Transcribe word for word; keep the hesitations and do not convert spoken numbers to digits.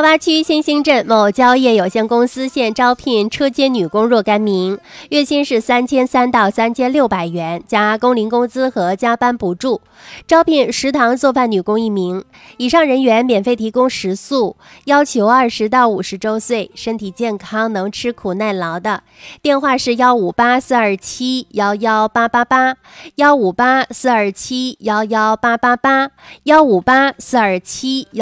洼区新兴镇某蕉业有限公司现招聘车间女工若干名，月薪是三千三到三千六百元，加工龄工资和加班补助。招聘食堂做饭女工一名，以上人员免费提供食宿，要求二十到五十周岁，身体健康，能吃苦耐劳的。电话是幺五八四二七幺幺八八八，幺五八四二七幺幺八八八，幺五八四二七。